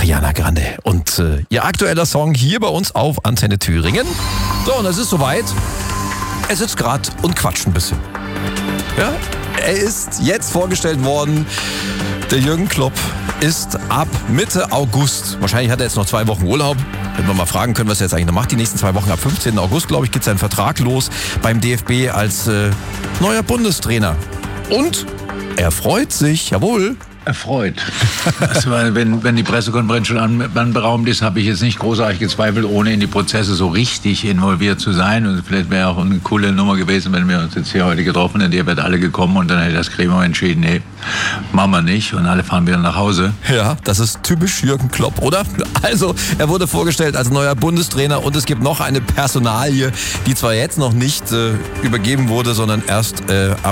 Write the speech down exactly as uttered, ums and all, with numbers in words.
Ariana Grande und äh, ihr aktueller Song hier bei uns auf Antenne Thüringen. So, und es ist soweit. Er sitzt gerade und quatscht ein bisschen. Ja, er ist jetzt vorgestellt worden. Der Jürgen Klopp ist ab Mitte August, wahrscheinlich hat er jetzt noch zwei Wochen Urlaub, wenn wir mal fragen können, was er jetzt eigentlich noch macht, die nächsten zwei Wochen, ab fünfzehnten August, glaube ich, geht sein Vertrag los beim D F B als äh, neuer Bundestrainer. Und er freut sich, jawohl. Erfreut. Also, wenn, wenn die Pressekonferenz schon an, anberaumt ist, habe ich jetzt nicht großartig gezweifelt, ohne in die Prozesse so richtig involviert zu sein. Und vielleicht wäre auch eine coole Nummer gewesen, wenn wir uns jetzt hier heute getroffen hätten. Ihr wärt alle gekommen und dann hätte das Gremium entschieden, nee, machen wir nicht. Und alle fahren wieder nach Hause. Ja, das ist typisch Jürgen Klopp, oder? Also, er wurde vorgestellt als neuer Bundestrainer und es gibt noch eine Personalie, die zwar jetzt noch nicht äh, übergeben wurde, sondern erst äh, ab